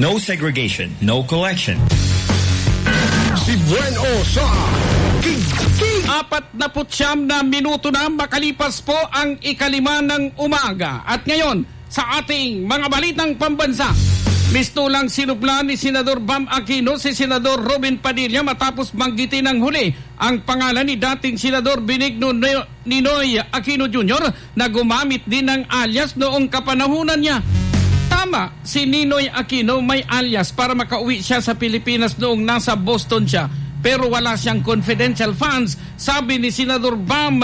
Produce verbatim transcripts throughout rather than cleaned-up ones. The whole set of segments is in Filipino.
No segregation, no collection. Si Bueno sa King King. Apat na putsyam na minuto na makalipas po ang ikalima ng umaga. At ngayon, sa ating mga balitang pambansa, mistulang sinupla ni Senador Bam Aquino si Senador Robin Padilla matapos banggitin ng huli ang pangalan ni dating Senador Benigno Ninoy Aquino Junior na gumamit din ng alias noong kapanahunan niya. Tama, si Ninoy Aquino may alias para makauwi siya sa Pilipinas noong nasa Boston siya. Pero wala siyang confidential funds, sabi ni Senador Bam.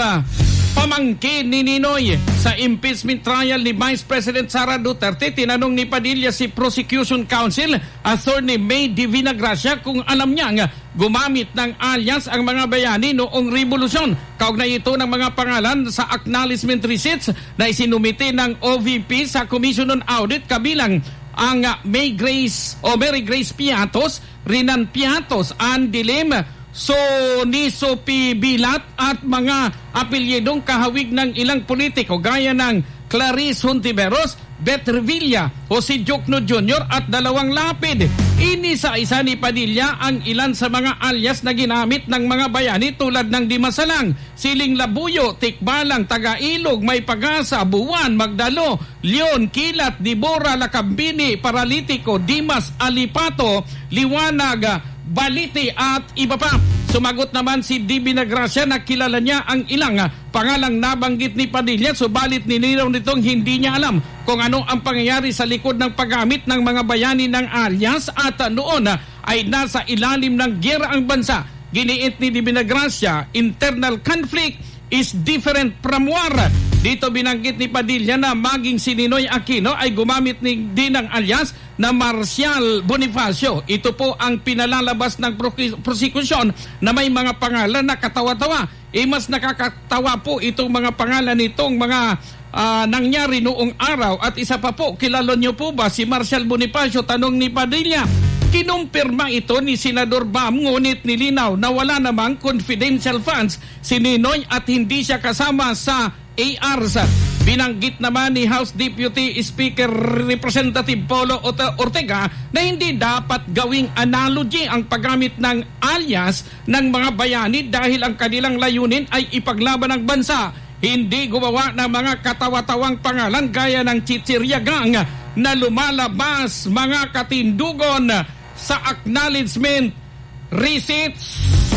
Pamangkin ni Ninoy sa impeachment trial ni Vice President Sara Duterte, tinanong ni Padilla si Prosecution Counsel Attorney May Divina Gracia kung alam niyang gumamit ng alias ang mga bayani noong revolusyon. Kaugnay ito ng mga pangalan sa acknowledgement receipts na isinumite ng O V P sa Commission on Audit, kabilang ang May Grace o Mary Grace Piatos, Rinan Piatos, Andy Lim, So ni Sophie Bilat at mga apelyedong kahawig ng ilang politiko gaya ng Clarice Hontiveros, Beth Revilla, Jose Jokno Junior at dalawang lapid. Inisa-isa ni Padilla ang ilan sa mga alias na ginamit ng mga bayani tulad ng Dimasalang, Siling Labuyo, Tikbalang, Tagailog, May Pagasa, Buwan, Magdalo, Leon, Kilat, Dibora, Lakambini, Paralitiko, Dimas, Alipato, Liwanag, Baliti at iba pa. Sumagot naman si Divina Gracia na kilala niya ang ilang pangalang nabanggit ni Padilla, subalit nilinaw nitong hindi niya alam kung ano ang pangyayari sa likod ng paggamit ng mga bayani ng alias at noon ay nasa ilalim ng giyera ang bansa. Giniit ni Divina Gracia, internal conflict is different from war. Dito binanggit ni Padilla na maging si Ninoy Aquino ay gumamit ni, din ng alias na Marcial Bonifacio. Ito po ang pinalalabas ng prosecution na may mga pangalan na katawa-tawa. E mas nakakatawa po itong mga pangalan nitong mga uh, nangyari noong araw. At isa pa po, kilala niyo po ba si Marcial Bonifacio? Tanong ni Padilla. Kinumpirma ito ni Senador Bam, ngunit nilinaw na wala namang confidential funds si Ninoy at hindi siya kasama sa A Rs. Binanggit naman ni House Deputy Speaker Representative Polo Ortega na hindi dapat gawing analogy ang paggamit ng alias ng mga bayani dahil ang kanilang layunin ay ipaglaban ang bansa. Hindi gumawa ng mga katawa-tawang pangalan gaya ng Chichiryagang na lumalabas mga katindugon sa acknowledgement receipts.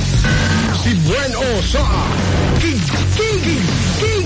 Si Bueno sa King King King King.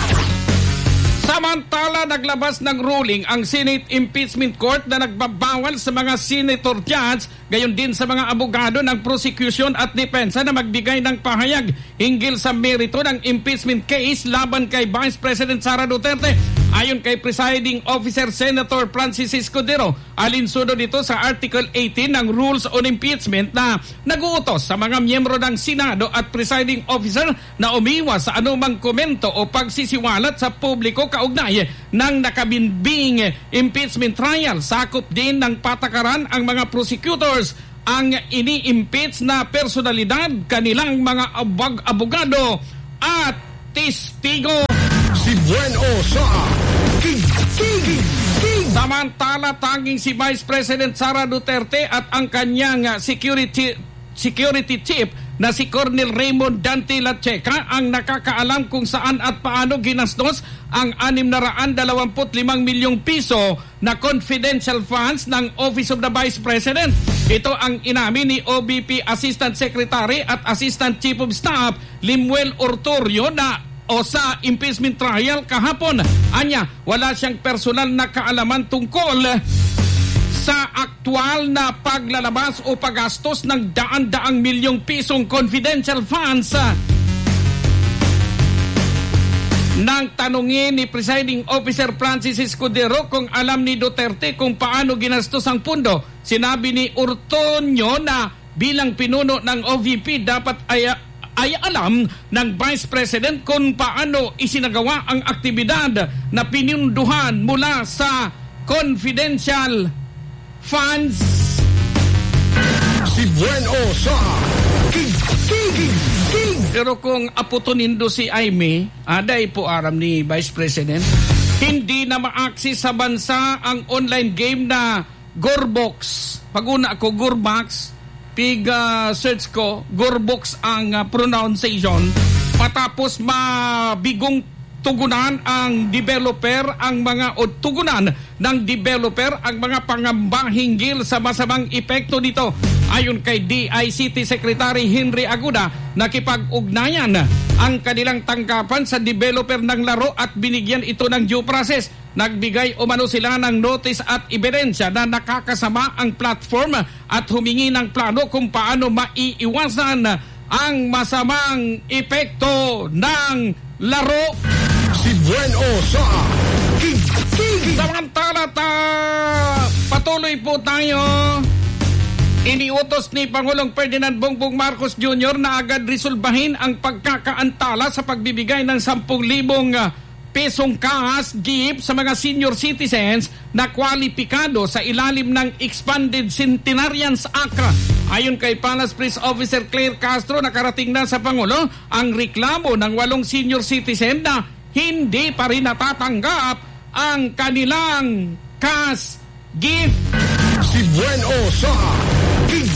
Samantala, naglabas ng ruling ang Senate Impeachment Court na nagbabawal sa mga senator judge, gayon din sa mga abogado ng prosecution at depensa na magbigay ng pahayag hinggil sa merito ng impeachment case laban kay Vice President Sara Duterte. Ayon kay Presiding Officer Senator Francis Escudero, alinsunod dito sa Article eighteen ng Rules on Impeachment na nag-uutos sa mga miyembro ng Senado at Presiding Officer na umiwas sa anumang komento o pagsisiwalat sa publiko kaugnay ng nakabinbing impeachment trial. Sakop din ng patakaran ang mga prosecutors ang ini-impeach na personalidad, kanilang mga abog- abogado at testigo. Si Bueno sa King King King. Samantala, tanging si Vice President Sara Duterte at ang kanyang security security chief na si Colonel Raymond Dante Lacheca ang nakakaalam kung saan at paano ginastos ang anim na raan dalawampu't limang milyong piso na confidential funds ng Office of the Vice President. Ito ang inamin ni O B P Assistant Secretary at Assistant Chief of Staff Limuel Ortorio na o sa impeachment trial kahapon. Anya, wala siyang personal na kaalaman tungkol sa aktual na paglalabas o paggastos ng daan-daang milyong pisong confidential funds. Nang tanungin ni Presiding Officer Francis Escudero kung alam ni Duterte kung paano ginastos ang pundo, sinabi ni Ortonio na bilang pinuno ng O V P dapat ay ay alam ng Vice President kung paano isinagawa ang aktibidad na pinunduhan mula sa confidential funds. Si Bueno sa King King King. Pero kung aputunindo si Aimee, aday po aram ni Vice President, hindi na ma-access sa bansa ang online game na Gorbox. Pag-una ako, Gorbox. Pig uh, search ko, Gorbox ang uh, pronunciation. Patapos mabigong tugunan ang developer, ang mga o tugunan ng developer ang mga pangamba hinggil sa masamang epekto nito. Ayon kay D I C T Secretary Henry Aguda, nakipag-ugnayan ang kanilang tanggapan sa developer ng laro at binigyan ito ng due process. Nagbigay umano sila ng notice at ebidensya na nakakasama ang platform at humingi ng plano kung paano maiiwasan ang masamang epekto ng laro. Si Bueno sa King. Samantala, ta, patuloy po tayo. Iniutos ni Pangulong Ferdinand Bongbong Marcos Junior na agad resolbahin ang pagkakaantala sa pagbibigay ng sampung libong pesong cash gift sa mga senior citizens na kwalipikado sa ilalim ng Expanded Centenarians Act. Ayon kay Palace Press Officer Claire Castro, nakarating na sa Pangulo ang reklamo ng walong senior citizen na hindi pa rin natatanggap ang kanilang cash gift. Si Bueno sa King.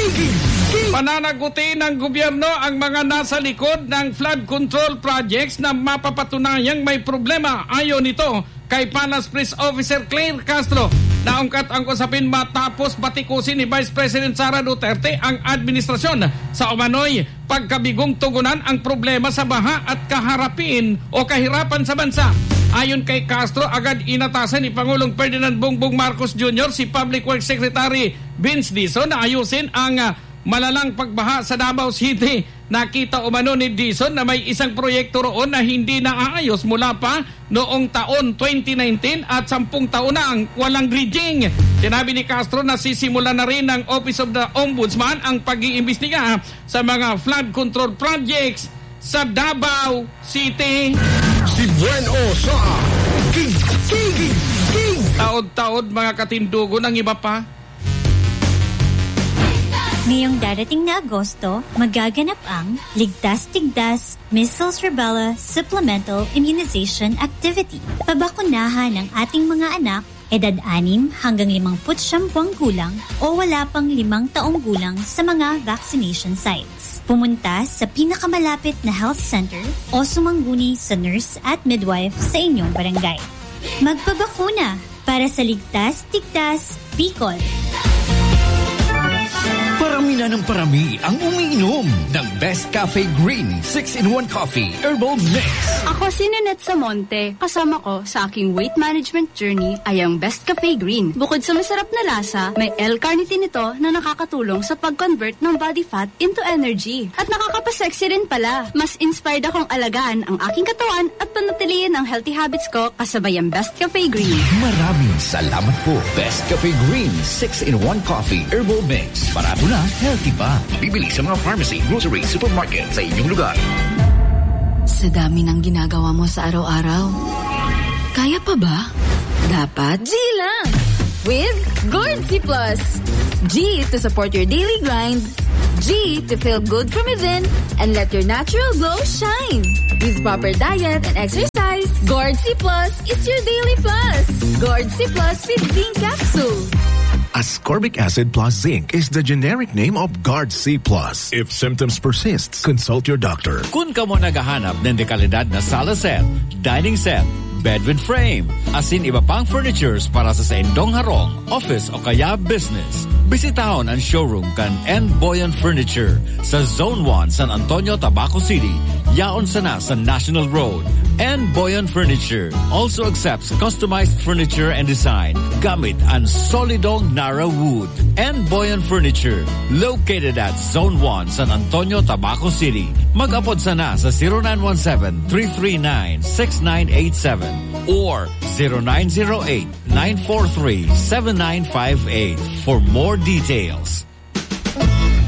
Pananagutin ng gobyerno ang mga nasa likod ng flood control projects na mapapatunayang may problema. Ayon nito kay Palace Press Officer Claire Castro, naungkat ang usapin matapos batikusin ni Vice President Sara Duterte ang administrasyon sa umano'y pagkabigong tugunan ang problema sa baha at kaharapin o kahirapan sa bansa. Ayon kay Castro, agad inatasan ni Pangulong Ferdinand Bongbong Marcos Junior si Public Works Secretary Vince Dizon na ayusin ang uh, malalang pagbaha sa Davao City. Nakita umano ni Dizon na may isang proyekto roon na hindi naaayos mula pa noong taon twenty nineteen at sampung taon na ang walang dredging. Sinabi ni Castro na sisimula na rin ng Office of the Ombudsman ang pag-iimbestiga sa mga flood control projects sa Davao City. Si Bueno sa King. Taod-taod mga katindugo ng iba pa. Ngayong darating na Agosto, magaganap ang Ligtas Tigdas Measles Rubella Supplemental Immunization Activity. Pabakunahan ng ating mga anak, edad anim hanggang limangput siyam buwang gulang o wala pang limang taong gulang sa mga vaccination sites. Pumunta sa pinakamalapit na health center o sumangguni sa nurse at midwife sa inyong barangay. Magpabakuna para sa Ligtas Tigdas Bicol. Parami na ng parami ang umiinom ng Best Cafe Green six in one Coffee Herbal Mix. Ako si Nanette Samonte. Kasama ko sa aking weight management journey ay ang Best Cafe Green. Bukod sa masarap na lasa, may L-carnitine ito na nakakatulong sa pag-convert ng body fat into energy. At nakakapasexy rin pala. Mas inspired akong alagaan ang aking katawan at panatilihin ang healthy habits ko kasabay ang Best Cafe Green. Maraming salamat po. Best Cafe Green six in one Coffee Herbal Mix. Parado na, healthy pa. Bibili sa mga pharmacy, grocery, supermarket sa inyong lugar. Sa dami ng ginagawa mo sa araw-araw, kaya pa ba? Dapat G lang! With Gord C Plus. G to support your daily grind. G to feel good from within and let your natural glow shine. With proper diet and exercise, Gord C Plus is your daily plus. Gord C Plus with zinc capsule. Ascorbic acid plus zinc is the generic name of Guard C plus. If symptoms persist, consult your doctor. Kung ka mo naghahanap ng dekalidad na sala set, dining set, bed with frame, asin iba pang furnitures para sa saindong harong, office o kaya business, bisitahon ang showroom kan N. Boyan Furniture sa Zone one, San Antonio, Tabaco City. Yaon sana sa National Road. N. Boyan Furniture also accepts customized furniture and design gamit ang solidong Nara wood. N. Boyan Furniture, located at Zone one, San Antonio, Tabaco City. Mag-apod sana sa zero nine one seven, three three nine, six nine eight seven or zero nine zero eight, nine four three, seven nine five eight for more details. Mga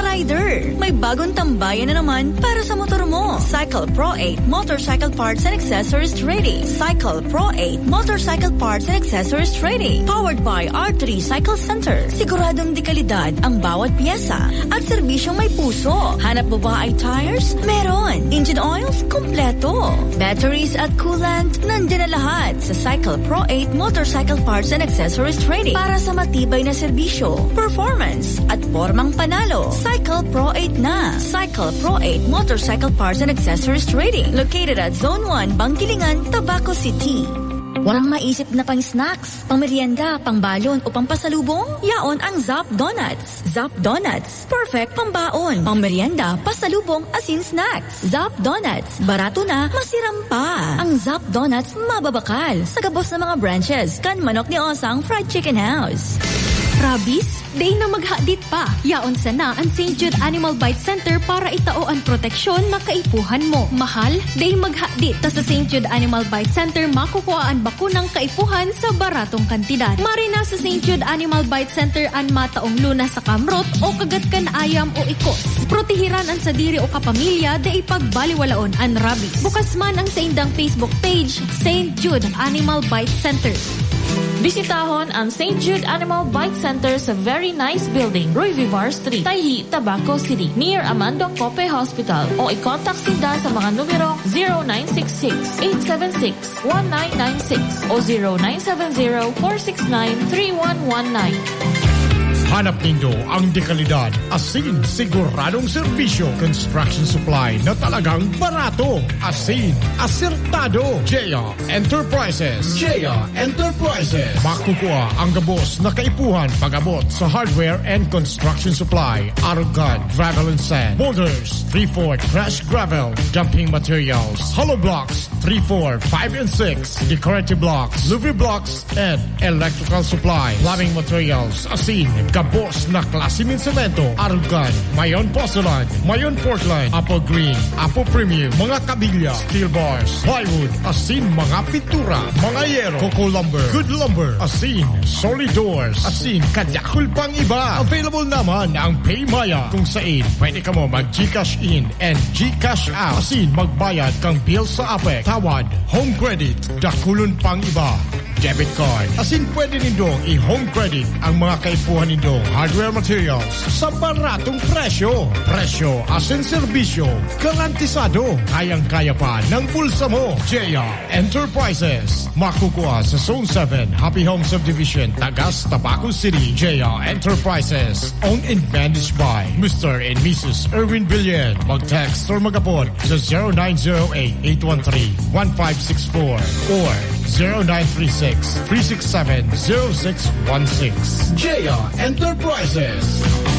rider. May bagong tambayan na naman para sa motor mo. Cycle Pro eight Motorcycle Parts and Accessories Trading. Cycle Pro eight Motorcycle Parts and Accessories Trading. Powered by R three Cycle Center. Siguradong di kalidad ang bawat piyesa at serbisyong may puso. Hanap mo ba ay tires? Meron. Engine oils? Kompleto. Batteries at coolant? Nandiyan na lahat sa Cycle Pro eight Motorcycle Parts and Accessories Trading para sa matibay na serbisyo, performance at formang panalo. Cycle Pro eight na. Cycle Pro eight Motorcycle Parts and Accessories Trading. Located at Zone one, Bangkilingan, Tabaco City. Walang maisip na pang snacks, pang merienda, pang balon o pang pasalubong? Yaon ang Zap Donuts. Zap Donuts, perfect pang baon, pang merienda, pasalubong, asin snacks. Zap Donuts, barato na, masiram pa. Ang Zap Donuts, mababakal. Sa gabos ng mga branches, kan manok ni Osang Fried Chicken House. Rabies? Day na maghadit pa. Yaon sana ang Saint Jude Animal Bite Center para itao ang proteksyon na kaipuhan mo. Mahal? Day maghadit ta sa Saint Jude Animal Bite Center makukuha ang bakunang kaipuhan sa baratong kantidad. Marina sa Saint Jude Animal Bite Center ang mataong luna sa kamrot o kagatkan ayam o ikos. Protehiran ang sadiri o kapamilya da ipagbaliwalaon ang rabies. Bukas man ang sa indang Facebook page, Saint Jude Animal Bite Center. Bisitahon ang Saint Jude Animal Bite Center sa very nice building, Roy Vivar Street, Tayhi, Tabaco City, near Amando Cope Hospital. O i-contact sila sa mga numero zero nine six six, eight seven six, one nine nine six o zero nine seven zero, four six nine, three one one nine. Hanap nindo ang dekalidad, asin, siguradong serbisyo, construction supply na talagang barato, asin, asertado. Jaya Enterprises. Jaya Enterprises. Makukuha ang gabos na kaipuhan pag-abot sa hardware and construction supply, Arugan, gravel and sand, boulders, three four crash gravel, dumping materials, hollow blocks, three four, five and six, decorative blocks, Louis blocks, and electrical supply, plumbing materials, asin, gabos na klase min semento, Arugan, Mayon Porcelain, Mayon Portland, Apple Green, Apple Premium, mga kabilya, steel bars, plywood, asin mga pintura, mga yero, Coco Lumber, Good Lumber, asin, solid doors, asin, kadakul pang iba. Available naman ang PayMaya kung saan pwede ka mo mag-Gcash in and Gcash out. Asin, magbayad kang bill sa Apex, tawad, home credit, dakulon pang iba. Debit card. Asin pwede nindong i-home credit ang mga kaipuhan nindong hardware materials sa baratong presyo. Presyo asin serbisyo. Garantisado. Kayang-kaya pa ng bulsa mo. Jaya Enterprises. Makukuha sa Zone seven, Happy Home Subdivision, Tagas, Tabaco City. Jaya Enterprises. Owned and managed by Mister and Missus Erwin Villan. Mag-text or mag-apod sa zero nine zero eight, eight one three, one five six four or zero nine three six, three six seven, zero six one six. Jaya Enterprises.